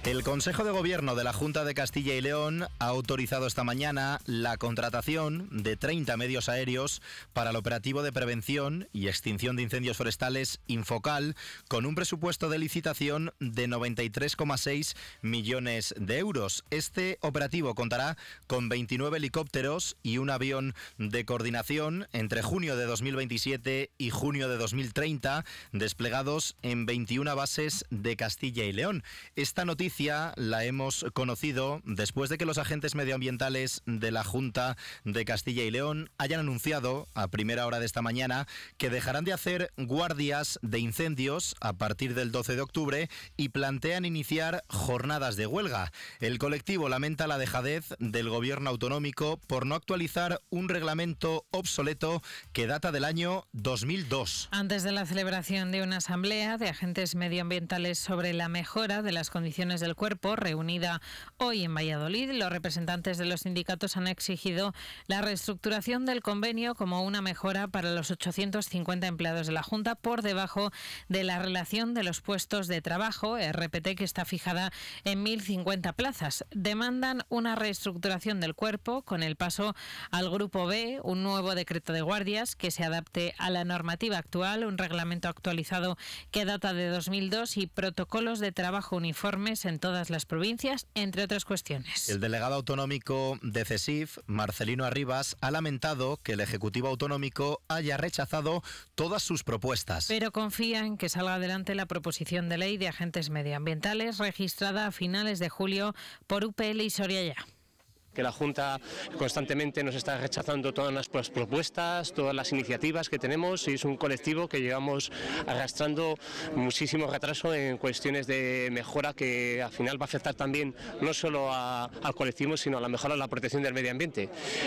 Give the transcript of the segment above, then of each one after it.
El Consejo de Gobierno de la Junta de Castilla y León ha autorizado esta mañana la contratación de 30 medios aéreos para el operativo de prevención y extinción de incendios forestales Infocal, con un presupuesto de licitación de 93,6 millones de euros. Este operativo contará con 29 helicópteros y un avión de coordinación entre junio de 2027 y junio de 2030, desplegados en 21 bases de Castilla y León. Esta noticia la hemos conocido después de que los agentes medioambientales de la Junta de Castilla y León hayan anunciado a primera hora de esta mañana que dejarán de hacer guardias de incendios a partir del 12 de octubre y plantean iniciar jornadas de huelga. El colectivo lamenta la dejadez del gobierno autonómico por no actualizar un reglamento obsoleto que data del año 2002. Antes de la celebración de una asamblea de agentes medioambientales sobre la mejora de las condiciones del cuerpo, reunida hoy en Valladolid, los representantes de los sindicatos han exigido la reestructuración del convenio como una mejora para los 850 empleados de la Junta, por debajo de la relación de los puestos de trabajo, RPT, que está fijada en 1.050 plazas. Demandan una reestructuración del cuerpo con el paso al Grupo B, un nuevo decreto de guardias que se adapte a la normativa actual, un reglamento actualizado que data de 2002 y protocolos de trabajo uniformes en todas las provincias, entre otras cuestiones. El delegado autonómico de CESIF, Marcelino Arribas, ha lamentado que el Ejecutivo Autonómico haya rechazado todas sus propuestas. Pero confía en que salga adelante la proposición de ley de agentes medioambientales registrada a finales de julio por UPL y Soria Ya. Que la Junta constantemente nos está rechazando todas las propuestas, todas las iniciativas que tenemos, y es un colectivo que llevamos arrastrando muchísimo retraso en cuestiones de mejora que al final va a afectar también no solo al colectivo, sino a la mejora de la protección del medio ambiente.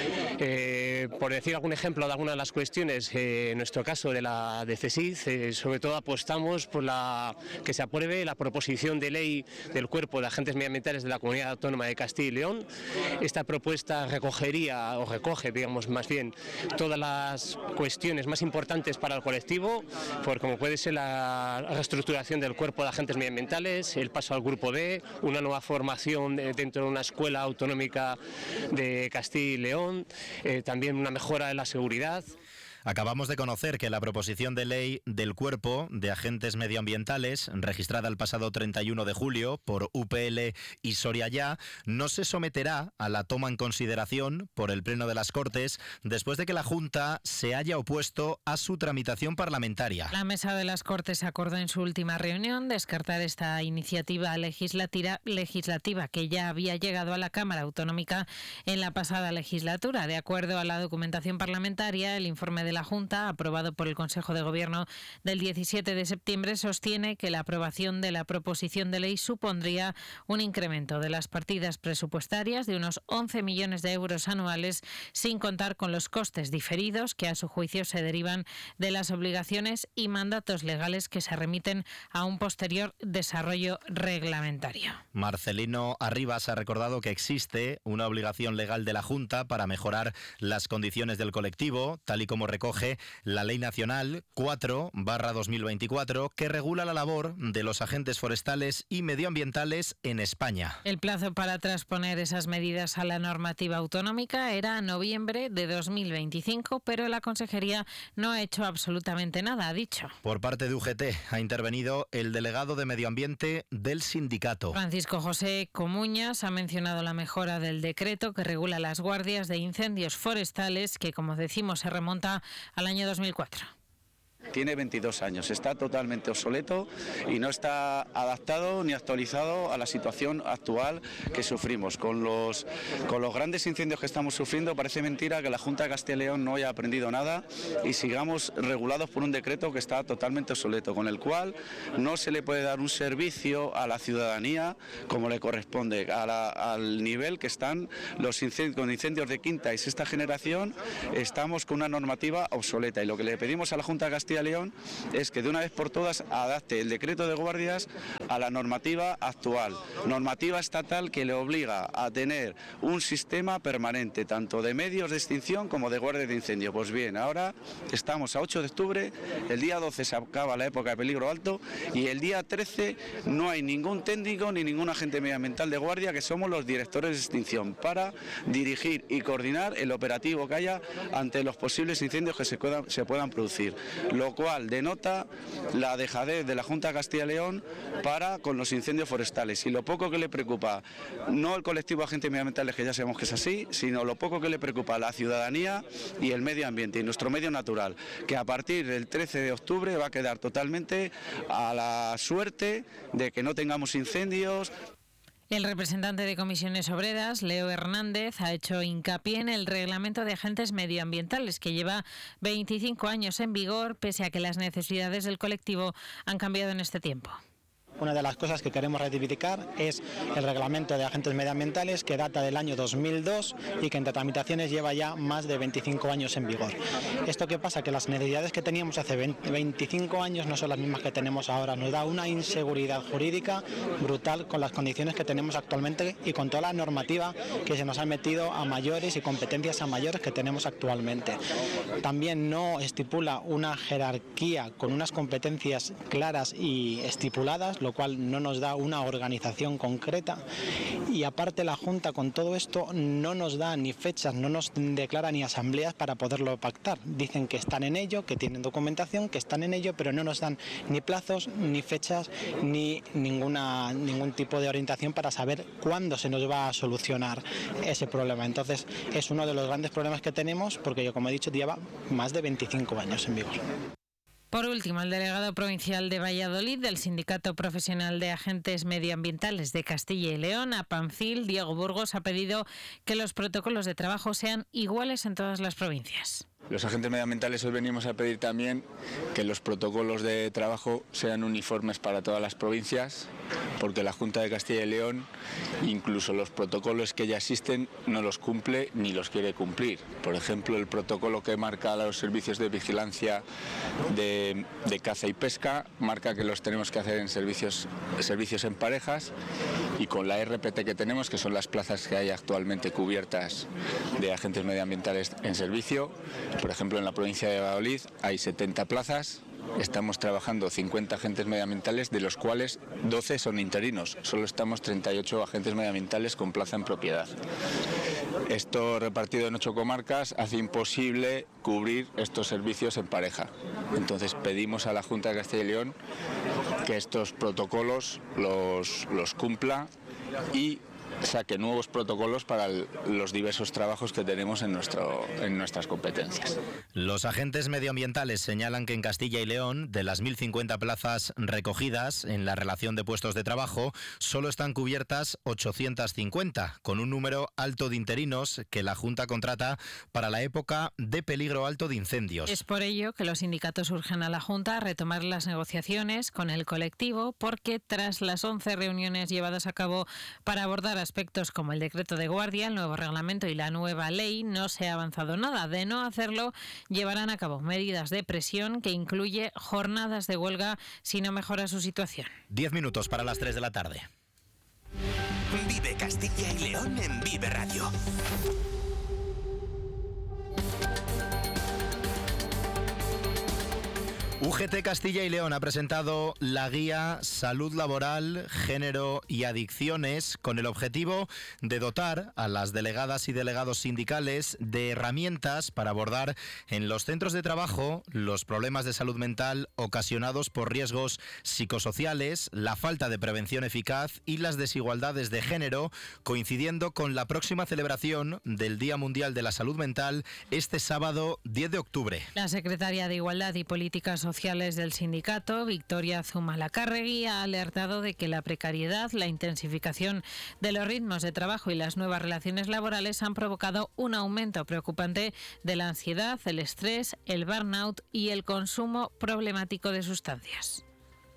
Por decir algún ejemplo de alguna de las cuestiones, en nuestro caso de CESIF, sobre todo apostamos por que se apruebe la proposición de ley del Cuerpo de Agentes Medioambientales de la Comunidad Autónoma de Castilla y León. Esta propuesta recoge, digamos, más bien todas las cuestiones más importantes para el colectivo, como puede ser la reestructuración del cuerpo de agentes medioambientales, el paso al Grupo B, una nueva formación dentro de una escuela autonómica de Castilla y León, también una mejora en la seguridad. Acabamos de conocer que la proposición de ley del Cuerpo de Agentes Medioambientales, registrada el pasado 31 de julio por UPL y Soria Ya, no se someterá a la toma en consideración por el Pleno de las Cortes después de que la Junta se haya opuesto a su tramitación parlamentaria. La Mesa de las Cortes acordó en su última reunión descartar esta iniciativa legislativa que ya había llegado a la Cámara Autonómica en la pasada legislatura. De acuerdo a la documentación parlamentaria, el informe de la Junta, aprobado por el Consejo de Gobierno del 17 de septiembre, sostiene que la aprobación de la proposición de ley supondría un incremento de las partidas presupuestarias de unos 11 millones de euros anuales, sin contar con los costes diferidos que a su juicio se derivan de las obligaciones y mandatos legales que se remiten a un posterior desarrollo reglamentario. Marcelino Arribas ha recordado que existe una obligación legal de la Junta para mejorar las condiciones del colectivo, tal y como recoge la Ley Nacional 4/2024, que regula la labor de los agentes forestales y medioambientales en España. El plazo para transponer esas medidas a la normativa autonómica era noviembre de 2025, pero la Consejería no ha hecho absolutamente nada, ha dicho. Por parte de UGT ha intervenido el delegado de Medio Ambiente del sindicato. Francisco José Comuñas ha mencionado la mejora del decreto que regula las guardias de incendios forestales, que, como decimos, se remonta al año 2004. Tiene 22 años, está totalmente obsoleto y no está adaptado ni actualizado a la situación actual que sufrimos. Con los grandes incendios que estamos sufriendo, parece mentira que la Junta de Castilla y León no haya aprendido nada y sigamos regulados por un decreto que está totalmente obsoleto, con el cual no se le puede dar un servicio a la ciudadanía como le corresponde, al nivel que están los incendios. Con incendios de quinta y sexta generación estamos con una normativa obsoleta, y lo que le pedimos a la Junta de Castilla Castilla y León es que de una vez por todas adapte el decreto de guardias a la normativa actual, normativa estatal que le obliga a tener un sistema permanente, tanto de medios de extinción como de guardia de incendio. Pues bien, ahora estamos a 8 de octubre, el día 12 se acaba la época de peligro alto y el día 13 no hay ningún técnico ni ningún agente medioambiental de guardia, que somos los directores de extinción, para dirigir y coordinar el operativo que haya ante los posibles incendios que se puedan producir, lo cual denota la dejadez de la Junta de Castilla y León para con los incendios forestales, y lo poco que le preocupa, no el colectivo de agentes medioambientales, que ya sabemos que es así, sino lo poco que le preocupa a la ciudadanía y el medio ambiente y nuestro medio natural, que a partir del 13 de octubre va a quedar totalmente a la suerte de que no tengamos incendios. El representante de Comisiones Obreras, Leo Hernández, ha hecho hincapié en el Reglamento de Agentes Medioambientales, que lleva 25 años en vigor, pese a que las necesidades del colectivo han cambiado en este tiempo. Una de las cosas que queremos rectificar es el reglamento de agentes medioambientales, que data del año 2002 y que entre tramitaciones lleva ya más de 25 años en vigor. ¿Esto qué pasa? Que las necesidades que teníamos hace 25 años no son las mismas que tenemos ahora. Nos da una inseguridad jurídica brutal con las condiciones que tenemos actualmente y con toda la normativa que se nos ha metido a mayores y competencias a mayores que tenemos actualmente. También no estipula una jerarquía con unas competencias claras y estipuladas, lo cual no nos da una organización concreta, y aparte la Junta con todo esto no nos da ni fechas, no nos declara ni asambleas para poderlo pactar. Dicen que están en ello, que tienen documentación, que están en ello, pero no nos dan ni plazos, ni fechas, ni ningún tipo de orientación para saber cuándo se nos va a solucionar ese problema. Entonces es uno de los grandes problemas que tenemos, porque yo, como he dicho, lleva más de 25 años en vigor. Por último, el delegado provincial de Valladolid del Sindicato Profesional de Agentes Medioambientales de Castilla y León, APAMCIL, Diego Burgos, ha pedido que los protocolos de trabajo sean iguales en todas las provincias. Los agentes medioambientales hoy venimos a pedir también que los protocolos de trabajo sean uniformes para todas las provincias, porque la Junta de Castilla y León, incluso los protocolos que ya existen, no los cumple ni los quiere cumplir. Por ejemplo, el protocolo que marca los servicios de vigilancia de caza y pesca marca que los tenemos que hacer en servicios en parejas, y con la RPT que tenemos, que son las plazas que hay actualmente cubiertas de agentes medioambientales en servicio. Por ejemplo, en la provincia de Valladolid hay 70 plazas, estamos trabajando 50 agentes medioambientales, de los cuales 12 son interinos. Solo estamos 38 agentes medioambientales con plaza en propiedad. Esto, repartido en 8 comarcas, hace imposible cubrir estos servicios en pareja. Entonces pedimos a la Junta de Castilla y León que estos protocolos los cumpla y saque nuevos protocolos para los diversos trabajos que tenemos en nuestras competencias. Los agentes medioambientales señalan que en Castilla y León, de las 1.050 plazas recogidas en la relación de puestos de trabajo, solo están cubiertas 850, con un número alto de interinos que la Junta contrata para la época de peligro alto de incendios. Es por ello que los sindicatos urgen a la Junta a retomar las negociaciones con el colectivo, porque tras las 11 reuniones llevadas a cabo para abordar aspectos como el decreto de guardia, el nuevo reglamento y la nueva ley, no se ha avanzado nada. De no hacerlo, llevarán a cabo medidas de presión que incluye jornadas de huelga si no mejora su situación. 10 minutos para las 3 de la tarde. Vive Castilla y León en Vive Radio. UGT Castilla y León ha presentado la guía Salud Laboral, Género y Adicciones, con el objetivo de dotar a las delegadas y delegados sindicales de herramientas para abordar en los centros de trabajo los problemas de salud mental ocasionados por riesgos psicosociales, la falta de prevención eficaz y las desigualdades de género, coincidiendo con la próxima celebración del Día Mundial de la Salud Mental este sábado 10 de octubre. La secretaria de Igualdad y Políticas Sociales del sindicato, Victoria Zumalacárregui, ha alertado de que la precariedad, la intensificación de los ritmos de trabajo y las nuevas relaciones laborales han provocado un aumento preocupante de la ansiedad, el estrés, el burnout y el consumo problemático de sustancias.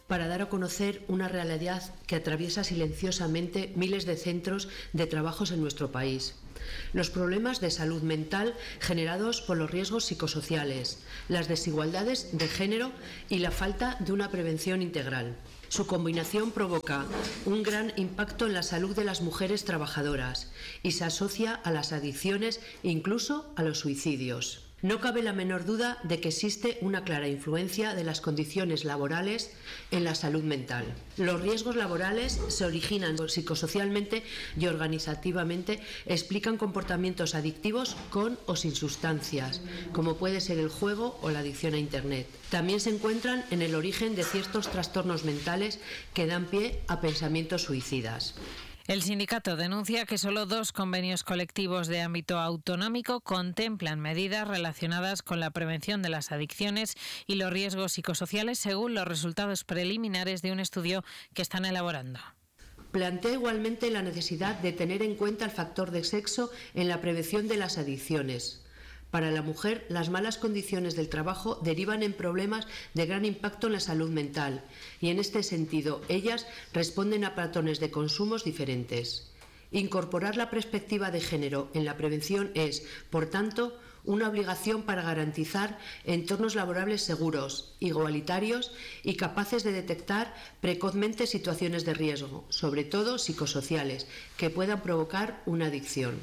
para dar a conocer una realidad que atraviesa silenciosamente miles de centros de trabajos en nuestro país. Los problemas de salud mental generados por los riesgos psicosociales, las desigualdades de género y la falta de una prevención integral. Su combinación provoca un gran impacto en la salud de las mujeres trabajadoras y se asocia a las adicciones e incluso a los suicidios. No cabe la menor duda de que existe una clara influencia de las condiciones laborales en la salud mental. Los riesgos laborales se originan psicosocialmente y organizativamente, explican comportamientos adictivos con o sin sustancias, como puede ser el juego o la adicción a Internet. También se encuentran en el origen de ciertos trastornos mentales que dan pie a pensamientos suicidas. El sindicato denuncia que solo 2 convenios colectivos de ámbito autonómico contemplan medidas relacionadas con la prevención de las adicciones y los riesgos psicosociales, según los resultados preliminares de un estudio que están elaborando. Plantea igualmente la necesidad de tener en cuenta el factor de sexo en la prevención de las adicciones. Para la mujer, las malas condiciones del trabajo derivan en problemas de gran impacto en la salud mental y, en este sentido, ellas responden a patrones de consumos diferentes. Incorporar la perspectiva de género en la prevención es, por tanto, una obligación para garantizar entornos laborables seguros, igualitarios y capaces de detectar precozmente situaciones de riesgo, sobre todo psicosociales, que puedan provocar una adicción.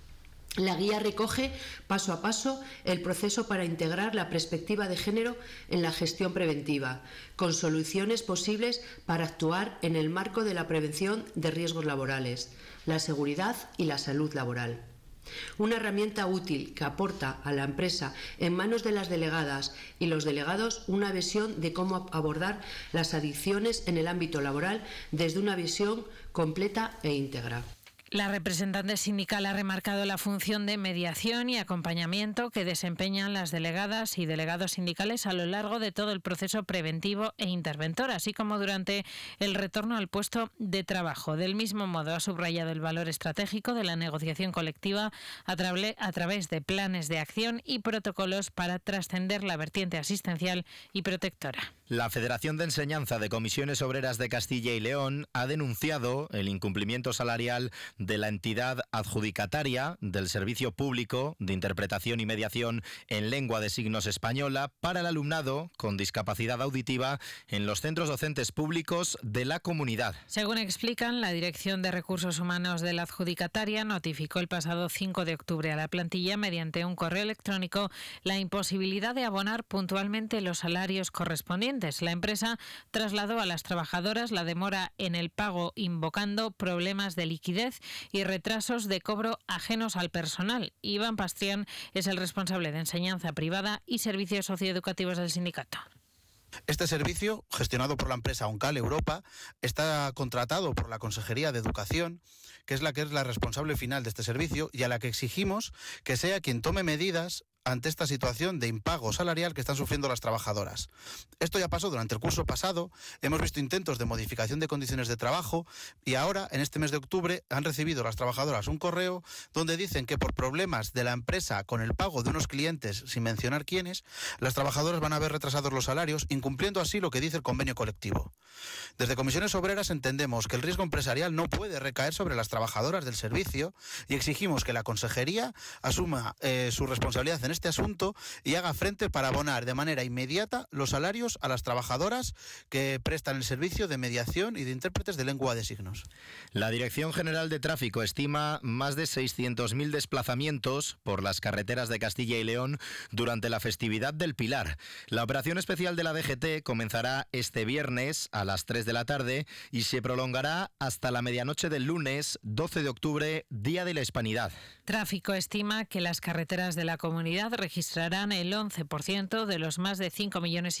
La guía recoge paso a paso el proceso para integrar la perspectiva de género en la gestión preventiva, con soluciones posibles para actuar en el marco de la prevención de riesgos laborales, la seguridad y la salud laboral. Una herramienta útil que aporta a la empresa en manos de las delegadas y los delegados una visión de cómo abordar las adicciones en el ámbito laboral desde una visión completa e íntegra. La representante sindical ha remarcado la función de mediación y acompañamiento que desempeñan las delegadas y delegados sindicales a lo largo de todo el proceso preventivo e interventor, así como durante el retorno al puesto de trabajo. Del mismo modo, ha subrayado el valor estratégico de la negociación colectiva a través de planes de acción y protocolos para trascender la vertiente asistencial y protectora. La Federación de Enseñanza de Comisiones Obreras de Castilla y León ha denunciado el incumplimiento salarial de la entidad adjudicataria del Servicio Público de Interpretación y Mediación en Lengua de Signos Española para el alumnado con discapacidad auditiva en los centros docentes públicos de la comunidad. Según explican, la Dirección de Recursos Humanos de la adjudicataria notificó el pasado 5 de octubre a la plantilla mediante un correo electrónico la imposibilidad de abonar puntualmente los salarios correspondientes. La empresa trasladó a las trabajadoras la demora en el pago, invocando problemas de liquidez y retrasos de cobro ajenos al personal. Iván Pastrián es el responsable de enseñanza privada y servicios socioeducativos del sindicato. Este servicio, gestionado por la empresa Oncal Europa, está contratado por la Consejería de Educación, que es la responsable final de este servicio y a la que exigimos que sea quien tome medidas ante esta situación de impago salarial que están sufriendo las trabajadoras. Esto ya pasó durante el curso pasado, hemos visto intentos de modificación de condiciones de trabajo y ahora, en este mes de octubre, han recibido las trabajadoras un correo donde dicen que por problemas de la empresa con el pago de unos clientes, sin mencionar quiénes, las trabajadoras van a ver retrasados los salarios, incumpliendo así lo que dice el convenio colectivo. Desde Comisiones Obreras entendemos que el riesgo empresarial no puede recaer sobre las trabajadoras del servicio y exigimos que la Consejería asuma su responsabilidad en este asunto y haga frente para abonar de manera inmediata los salarios a las trabajadoras que prestan el servicio de mediación y de intérpretes de lengua de signos. La Dirección General de Tráfico estima más de 600.000 desplazamientos por las carreteras de Castilla y León durante la festividad del Pilar. La operación especial de la DGT comenzará este viernes a las 3 de la tarde y se prolongará hasta la medianoche del lunes 12 de octubre, Día de la Hispanidad. Tráfico estima que las carreteras de la comunidad registrarán el 11% de los más de 5,5 millones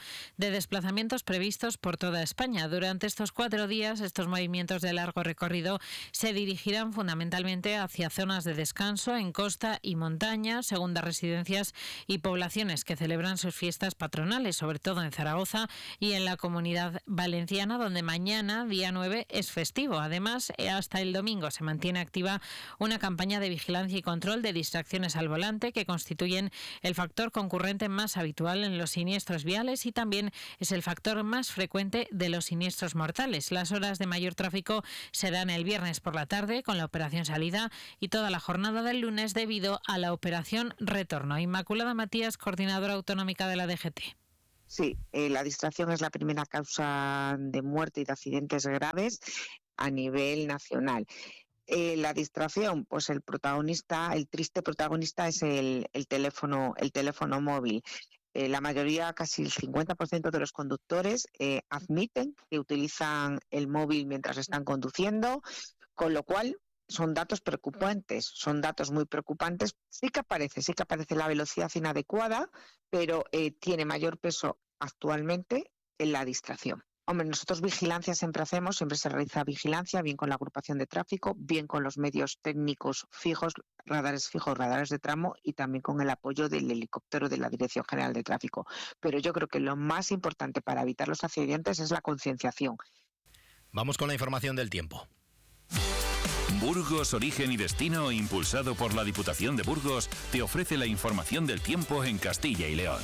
de desplazamientos previstos por toda España. Durante estos 4 días, estos movimientos de largo recorrido se dirigirán fundamentalmente hacia zonas de descanso en costa y montaña, segundas residencias y poblaciones que celebran sus fiestas patronales, sobre todo en Zaragoza y en la Comunidad Valenciana, donde mañana, día 9, es festivo. Además, hasta el domingo se mantiene activa una campaña de vigilancia y control de distracciones al volante que constituye constituyen el factor concurrente más habitual en los siniestros viales y también es el factor más frecuente de los siniestros mortales. Las horas de mayor tráfico serán el viernes por la tarde con la operación salida y toda la jornada del lunes debido a la operación retorno. Inmaculada Matías, coordinadora autonómica de la DGT. Sí, la distracción es la primera causa de muerte y de accidentes graves a nivel nacional. La distracción, pues el triste protagonista es el teléfono móvil. La mayoría, casi el 50% de los conductores admiten que utilizan el móvil mientras están conduciendo, con lo cual son datos preocupantes, son datos muy preocupantes. Sí que aparece la velocidad inadecuada, pero tiene mayor peso actualmente en la distracción. Hombre, nosotros vigilancia siempre se realiza vigilancia, bien con la agrupación de tráfico, bien con los medios técnicos fijos, radares de tramo y también con el apoyo del helicóptero de la Dirección General de Tráfico. Pero yo creo que lo más importante para evitar los accidentes es la concienciación. Vamos con la información del tiempo. Burgos, Origen y Destino, impulsado por la Diputación de Burgos, te ofrece la información del tiempo en Castilla y León.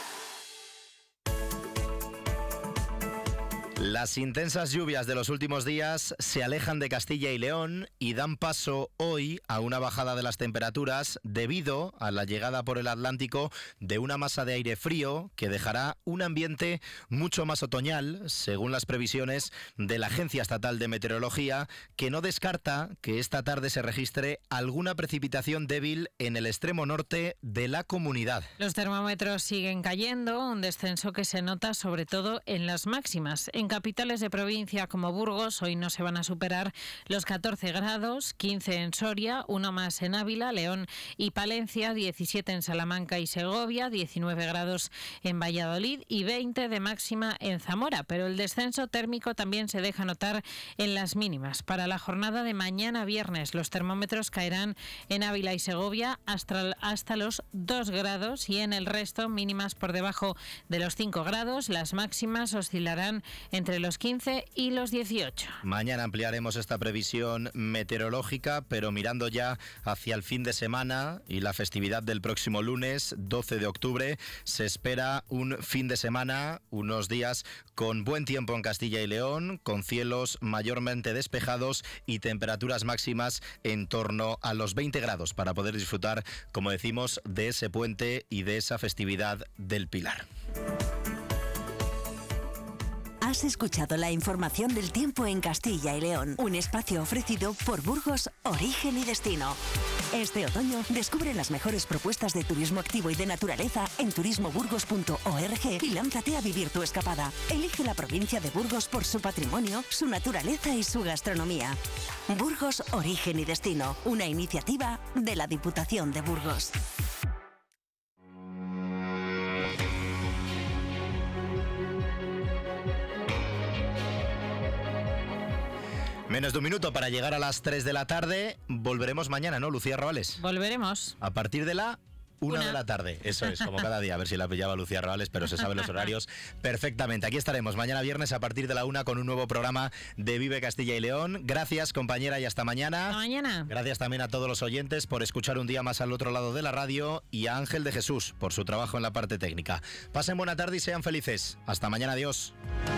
Las intensas lluvias de los últimos días se alejan de Castilla y León y dan paso hoy a una bajada de las temperaturas debido a la llegada por el Atlántico de una masa de aire frío que dejará un ambiente mucho más otoñal, según las previsiones de la Agencia Estatal de Meteorología, que no descarta que esta tarde se registre alguna precipitación débil en el extremo norte de la comunidad. Los termómetros siguen cayendo, un descenso que se nota sobre todo en las máximas. En capitales de provincia como Burgos hoy no se van a superar los 14 grados, 15 en Soria, uno más en Ávila, León y Palencia, 17 en Salamanca y Segovia, 19 grados en Valladolid y 20 de máxima en Zamora. Pero el descenso térmico también se deja notar en las mínimas. Para la jornada de mañana viernes los termómetros caerán en Ávila y Segovia hasta los 2 grados y en el resto mínimas por debajo de los 5 grados. Las máximas oscilarán entre los 15 y los 18. Mañana ampliaremos esta previsión meteorológica, pero mirando ya hacia el fin de semana y la festividad del próximo lunes, 12 de octubre, se espera un fin de semana, unos días con buen tiempo en Castilla y León, con cielos mayormente despejados y temperaturas máximas en torno a los 20 grados para poder disfrutar, como decimos, de ese puente y de esa festividad del Pilar. Has escuchado la información del tiempo en Castilla y León, un espacio ofrecido por Burgos, Origen y Destino. Este otoño descubre las mejores propuestas de turismo activo y de naturaleza en turismoburgos.org y lánzate a vivir tu escapada. Elige la provincia de Burgos por su patrimonio, su naturaleza y su gastronomía. Burgos, Origen y Destino, una iniciativa de la Diputación de Burgos. Menos de un minuto para llegar a las 3 de la tarde. Volveremos mañana, ¿no, Lucía Roales? Volveremos. A partir de la 1 de la tarde. Eso es, como cada día. A ver si la pillaba Lucía Roales, pero se saben los horarios perfectamente. Aquí estaremos mañana viernes a partir de la 1 con un nuevo programa de Vive Castilla y León. Gracias, compañera, y hasta mañana. Hasta mañana. Gracias también a todos los oyentes por escuchar un día más al otro lado de la radio y a Ángel de Jesús por su trabajo en la parte técnica. Pasen buena tarde y sean felices. Hasta mañana, adiós.